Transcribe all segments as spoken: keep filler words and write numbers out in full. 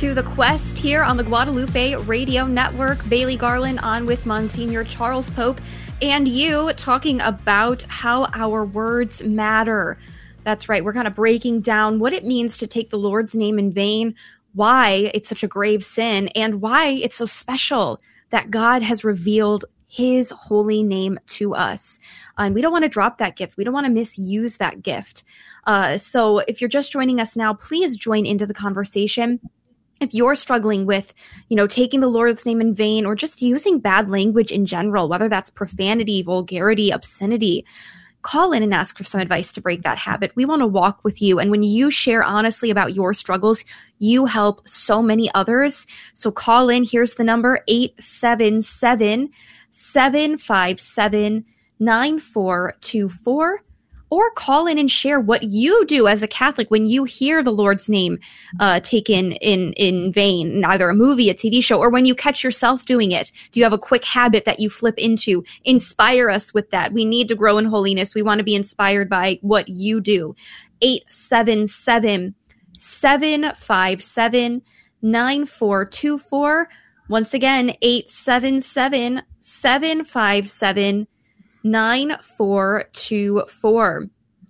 to The Quest here on the Guadalupe Radio Network. Bailey Garland on with Monsignor Charles Pope and you, talking about how our words matter. That's right. We're kind of breaking down what it means to take the Lord's name in vain, why it's such a grave sin, and why it's so special that God has revealed his holy name to us. Uh, and we don't want to drop that gift. We don't want to misuse that gift. Uh, so if you're just joining us now, please join into the conversation. If you're struggling with, you know, taking the Lord's name in vain or just using bad language in general, whether that's profanity, vulgarity, obscenity, call in and ask for some advice to break that habit. We want to walk with you. And when you share honestly about your struggles, you help so many others. So call in. Here's the number, eight seven seven, seven five seven, nine four two four. Or call in and share what you do as a Catholic when you hear the Lord's name uh, taken in, in vain, in either a movie, a T V show, or when you catch yourself doing it. Do you have a quick habit that you flip into? Inspire us with that. We need to grow in holiness. We want to be inspired by what you do. eight seven seven, seven five seven, nine four two four. Once again, eight seven seven, seven five seven, nine four two four.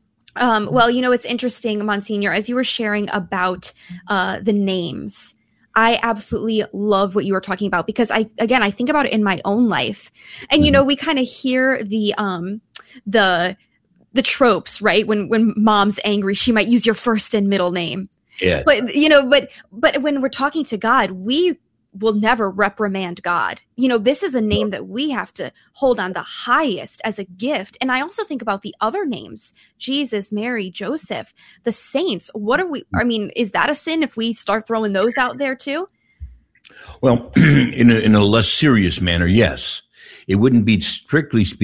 Um, well, you know, it's interesting, Monsignor, as you were sharing about uh, the names, I absolutely love what you were talking about because I, again, I think about it in my own life. And, you know, we kind of hear the, um, the, the tropes, right? When, when mom's angry, she might use your first and middle name. Yeah. But, you know, but, but when we're talking to God, we will never reprimand God. You know, this is a name that we have to hold on the highest as a gift. And I also think about the other names, Jesus, Mary, Joseph, the saints. What are we, I mean, is that a sin if we start throwing those out there too? Well, in a, in a less serious manner, yes. It wouldn't be strictly speaking